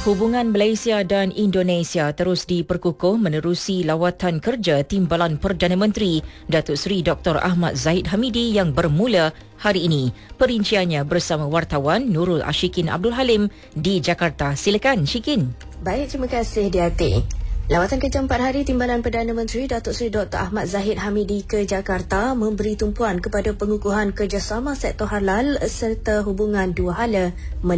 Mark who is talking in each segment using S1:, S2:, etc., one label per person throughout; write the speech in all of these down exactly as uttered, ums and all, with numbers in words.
S1: Hubungan Malaysia dan Indonesia terus diperkukuh menerusi lawatan kerja Timbalan Perdana Menteri Datuk Seri Doktor Ahmad Zahid Hamidi yang bermula hari ini. Perinciannya bersama wartawan Nurul Ashikin Abdul Halim di Jakarta. Silakan Syikin.
S2: Baik, terima kasih Diati. Lawatan kerja empat hari Timbalan Perdana Menteri Datuk Seri Doktor Ahmad Zahid Hamidi ke Jakarta memberi tumpuan kepada pengukuhan kerjasama sektor halal serta hubungan dua hala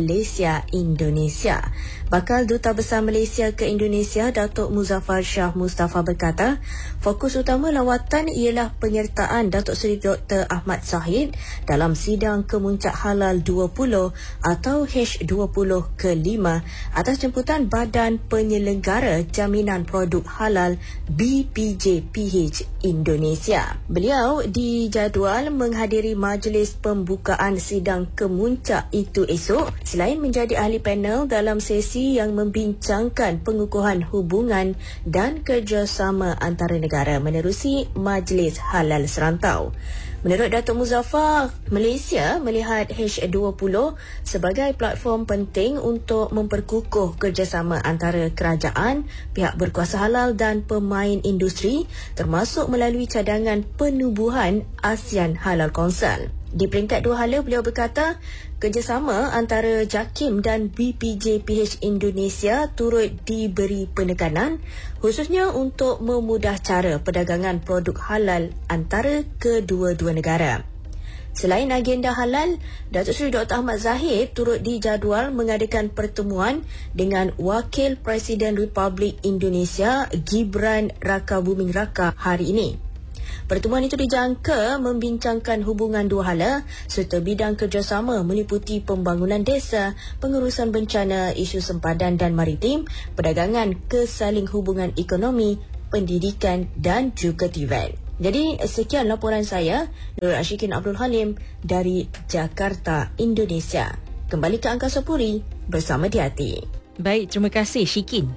S2: Malaysia-Indonesia. Bakal Duta Besar Malaysia ke Indonesia Datuk Muzaffar Shah Mustafa berkata, fokus utama lawatan ialah penyertaan Datuk Seri Doktor Ahmad Zahid dalam sidang Kemuncak Halal dua puluh atau H dua puluh ke lima atas jemputan Badan Penyelenggara Jaminan Produk Halal B P J P H Indonesia. Beliau dijadual menghadiri majlis pembukaan sidang Kemuncak itu esok selain menjadi ahli panel dalam sesi yang membincangkan pengukuhan hubungan dan kerjasama antara negara menerusi Majlis Halal Serantau. Menurut Datuk Muzaffar, Malaysia melihat H dua puluh sebagai platform penting untuk memperkukuh kerjasama antara kerajaan, pihak berkuasa halal dan pemain industri termasuk melalui cadangan penubuhan ASEAN Halal Council. Di peringkat dua hala, beliau berkata, kerjasama antara JAKIM dan B P J P H Indonesia turut diberi penekanan khususnya untuk memudah cara perdagangan produk halal antara kedua-dua negara. Selain agenda halal, Datuk Seri Doktor Ahmad Zahid turut dijadual mengadakan pertemuan dengan Wakil Presiden Republik Indonesia Gibran Rakabuming Raka hari ini. Pertemuan itu dijangka membincangkan hubungan dua hala serta bidang kerjasama meliputi pembangunan desa, pengurusan bencana, isu sempadan dan maritim, perdagangan, kesaling hubungan ekonomi, pendidikan dan juga T V E T. Jadi sekian laporan saya, Nurul Ashikin Abdul Halim dari Jakarta, Indonesia. Kembali ke Angkasa Puri bersama Diati.
S1: Baik, terima kasih Syikin.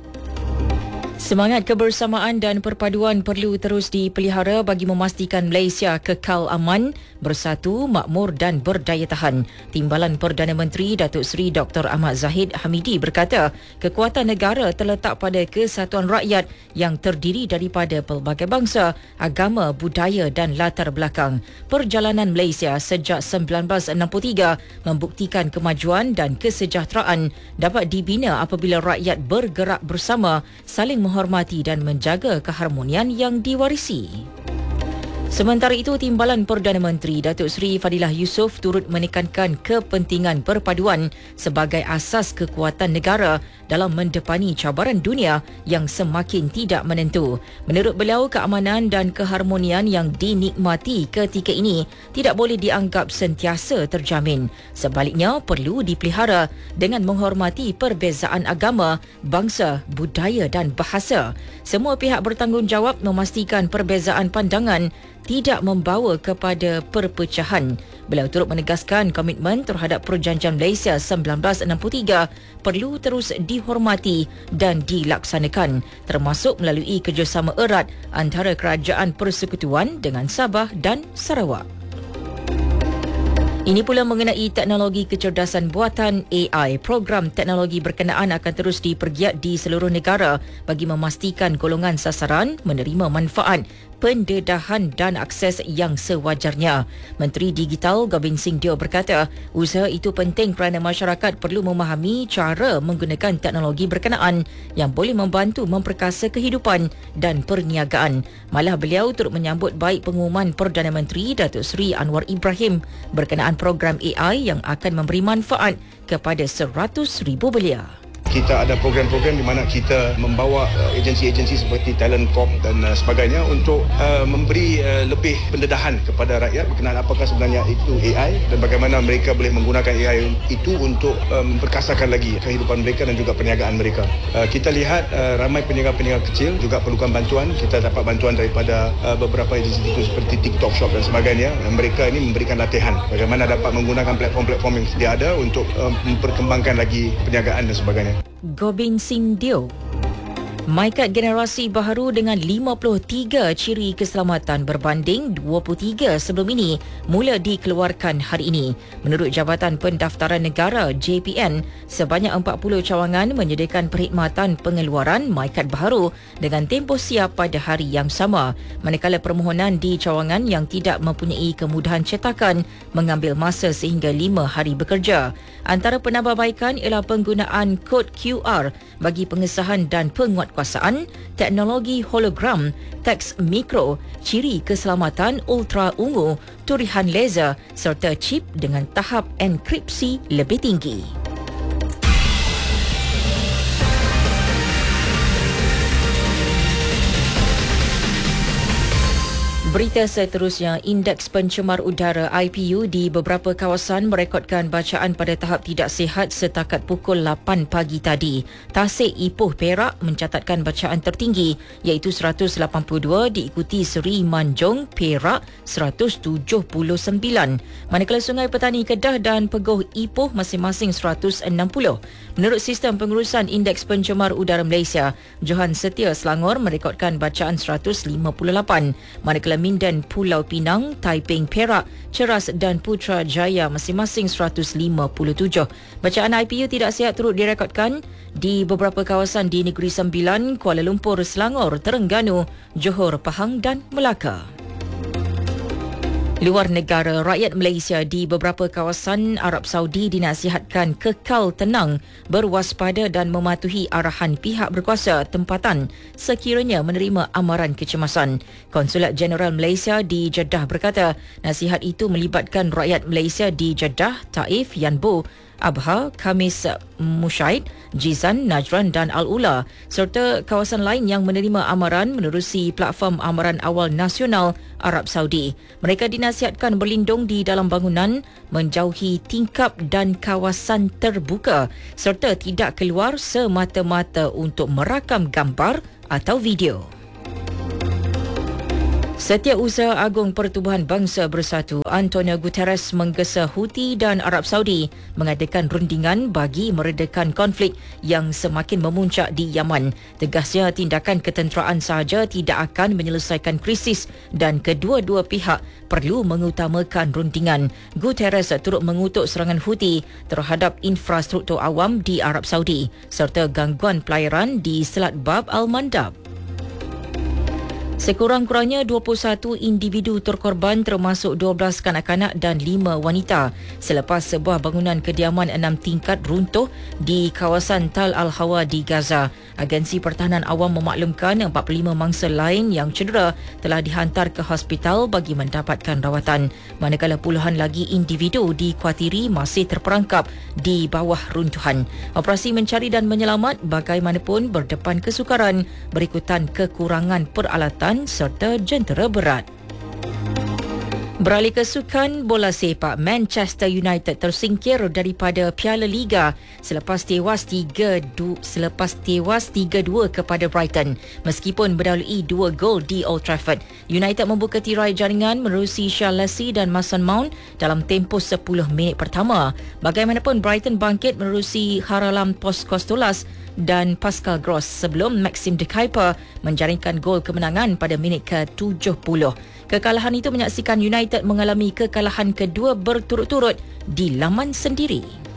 S1: Semangat kebersamaan dan perpaduan perlu terus dipelihara bagi memastikan Malaysia kekal aman, bersatu, makmur dan berdaya tahan. Timbalan Perdana Menteri Datuk Seri Doktor Ahmad Zahid Hamidi berkata, kekuatan negara terletak pada kesatuan rakyat yang terdiri daripada pelbagai bangsa, agama, budaya dan latar belakang. Perjalanan Malaysia sejak sembilan belas enam puluh tiga membuktikan kemajuan dan kesejahteraan dapat dibina apabila rakyat bergerak bersama, saling menghormati dan menjaga keharmonian yang diwarisi. Sementara itu, Timbalan Perdana Menteri Datuk Seri Fadilah Yusof turut menekankan kepentingan perpaduan sebagai asas kekuatan negara dalam mendepani cabaran dunia yang semakin tidak menentu. Menurut beliau, keamanan dan keharmonian yang dinikmati ketika ini tidak boleh dianggap sentiasa terjamin. Sebaliknya, perlu dipelihara dengan menghormati perbezaan agama, bangsa, budaya dan bahasa. Semua pihak bertanggungjawab memastikan perbezaan pandangan tidak membawa kepada perpecahan. Beliau turut menegaskan komitmen terhadap Perjanjian Malaysia sembilan belas enam puluh tiga perlu terus dihormati dan dilaksanakan, termasuk melalui kerjasama erat antara Kerajaan Persekutuan dengan Sabah dan Sarawak. Ini pula mengenai teknologi kecerdasan buatan A I. Program teknologi berkenaan akan terus dipergiat di seluruh negara bagi memastikan golongan sasaran menerima manfaat, pendedahan dan akses yang sewajarnya. Menteri Digital Gobind Singh Deo berkata, usaha itu penting kerana masyarakat perlu memahami cara menggunakan teknologi berkenaan yang boleh membantu memperkasa kehidupan dan perniagaan. Malah beliau turut menyambut baik pengumuman Perdana Menteri Datuk Seri Anwar Ibrahim berkenaan program A I yang akan memberi manfaat kepada seratus ribu belia.
S3: Kita ada program-program di mana kita membawa uh, agensi-agensi seperti Talent Corp dan uh, sebagainya untuk uh, memberi uh, lebih pendedahan kepada rakyat berkenaan apakah sebenarnya itu A I dan bagaimana mereka boleh menggunakan A I itu untuk uh, memperkasakan lagi kehidupan mereka dan juga perniagaan mereka. Uh, kita lihat uh, ramai peniaga-peniaga kecil juga perlukan bantuan. Kita dapat bantuan daripada uh, beberapa agensi itu seperti TikTok Shop dan sebagainya. Dan mereka ini memberikan latihan bagaimana dapat menggunakan platform-platform yang sedia ada untuk uh, memperkembangkan lagi perniagaan dan sebagainya.
S1: Gobind Singh Deo. MyCard generasi baharu dengan lima puluh tiga ciri keselamatan berbanding dua puluh tiga sebelum ini mula dikeluarkan hari ini. Menurut Jabatan Pendaftaran Negara J P N, sebanyak empat puluh cawangan menyediakan perkhidmatan pengeluaran MyCard baharu dengan tempoh siap pada hari yang sama. Manakala permohonan di cawangan yang tidak mempunyai kemudahan cetakan mengambil masa sehingga lima hari bekerja. Antara penambahbaikan ialah penggunaan kod Q R bagi pengesahan dan penguatkuasaan, teknologi hologram, teks mikro, ciri keselamatan ultra ungu, turihan laser serta chip dengan tahap enkripsi lebih tinggi. Berita seterusnya, Indeks Pencemar Udara I P U di beberapa kawasan merekodkan bacaan pada tahap tidak sihat setakat pukul lapan pagi tadi. Tasik, Ipoh, Perak mencatatkan bacaan tertinggi iaitu seratus lapan puluh dua, diikuti Seri Manjung, Perak seratus tujuh puluh sembilan. Manakala Sungai Petani, Kedah dan Pegoh, Ipoh masing-masing seratus enam puluh. Menurut Sistem Pengurusan Indeks Pencemar Udara Malaysia, Johan Setia, Selangor merekodkan bacaan seratus lima puluh lapan. Manakala Minden, Pulau Pinang, Taiping, Perak, Ceras dan Putrajaya masing-masing seratus lima puluh tujuh. Bacaan I P U tidak sihat turut direkodkan di beberapa kawasan di Negeri Sembilan, Kuala Lumpur, Selangor, Terengganu, Johor, Pahang dan Melaka. Luar negara, rakyat Malaysia di beberapa kawasan Arab Saudi dinasihatkan kekal tenang, berwaspada dan mematuhi arahan pihak berkuasa tempatan sekiranya menerima amaran kecemasan. Konsulat Jeneral Malaysia di Jeddah berkata, nasihat itu melibatkan rakyat Malaysia di Jeddah, Taif, Yanbu, Abha, Khamis Mushaid, Jizan, Najran dan Al-Ula serta kawasan lain yang menerima amaran menerusi platform amaran awal nasional Arab Saudi. Mereka dinasihatkan berlindung di dalam bangunan, menjauhi tingkap dan kawasan terbuka serta tidak keluar semata-mata untuk merakam gambar atau video. Setiausaha Agung Pertubuhan Bangsa Bersatu Antonio Guterres menggesa Houthi dan Arab Saudi mengadakan rundingan bagi meredakan konflik yang semakin memuncak di Yaman. Tegasnya, tindakan ketenteraan sahaja tidak akan menyelesaikan krisis dan kedua-dua pihak perlu mengutamakan rundingan. Guterres turut mengutuk serangan Houthi terhadap infrastruktur awam di Arab Saudi serta gangguan pelayaran di Selat Bab Al-Mandab. Sekurang-kurangnya dua puluh satu individu terkorban termasuk dua belas kanak-kanak dan lima wanita selepas sebuah bangunan kediaman enam tingkat runtuh di kawasan Tal Al-Hawa di Gaza. Agensi Pertahanan Awam memaklumkan empat puluh lima mangsa lain yang cedera telah dihantar ke hospital bagi mendapatkan rawatan, manakala puluhan lagi individu dikuatiri masih terperangkap di bawah runtuhan. Operasi mencari dan menyelamat bagaimanapun berdepan kesukaran berikutan kekurangan peralatan serta jentera berat. Beralih ke sukan bola sepak, Manchester United tersingkir daripada Piala Liga selepas tewas tiga dua selepas tewas tiga dua kepada Brighton. Meskipun berdahului dua gol di Old Trafford, United membuka tirai jaringan menerusi Shaughnessy dan Mason Mount dalam tempoh sepuluh minit pertama. Bagaimanapun, Brighton bangkit menerusi Haralem Post-Costolas dan Pascal Gross sebelum Maxim de Kuyper menjaringkan gol kemenangan pada minit ke tujuh puluh. Kekalahan itu menyaksikan United mengalami kekalahan kedua berturut-turut di laman sendiri.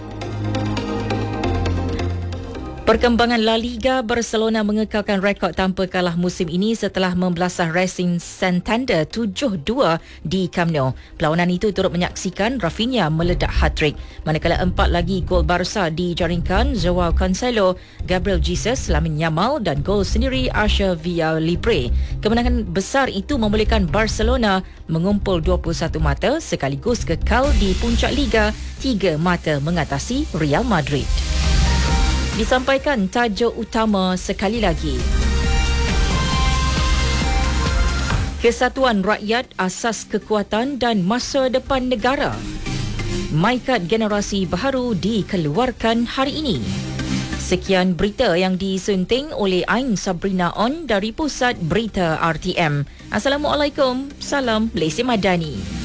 S1: Perkembangan La Liga, Barcelona mengekalkan rekod tanpa kalah musim ini setelah membelasah Racing Santander tujuh dua di Camp Nou. Perlawanan itu turut menyaksikan Rafinha meledak hat-trick, manakala empat lagi gol Barca dijaringkan Joao Cancelo, Gabriel Jesus, Lamine Yamal dan gol sendiri Archer Villalibre. Kemenangan besar itu membolehkan Barcelona mengumpul dua puluh satu mata sekaligus kekal di puncak Liga, tiga mata mengatasi Real Madrid. Disampaikan tajuk utama sekali lagi. Kesatuan rakyat asas kekuatan dan masa depan negara. MyCard generasi baharu dikeluarkan hari ini. Sekian berita yang disunting oleh Ain Sabrina On dari Pusat Berita R T M. Assalamualaikum, salam Malaysia Madani.